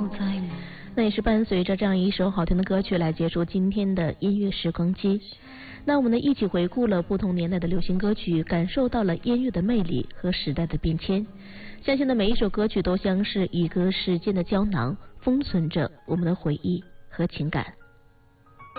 那也是伴随着这样一首好听的歌曲来结束今天的音乐时光机。那我们呢一起回顾了不同年代的流行歌曲，感受到了音乐的魅力和时代的变迁。相信呢每一首歌曲都像是一个时间的胶囊，封存着我们的回忆和情感。